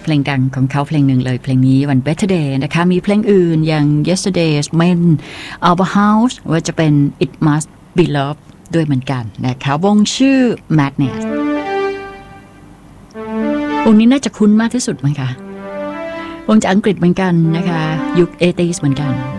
เพลงดังของเขาเพลงหนึ่งเลยเพลงนี้วัน Better Day นะคะมีเพลงอื่นอย่าง Yesterday's Men Our House ว่าจะเป็น It Must Be Love ด้วยเหมือนกันนะคะวงชื่อ Madness วงนี้น่าจะคุ้นมากที่สุดมั้งคะวงจากอังกฤษเหมือนกันนะคะยุค 80s เหมือนกัน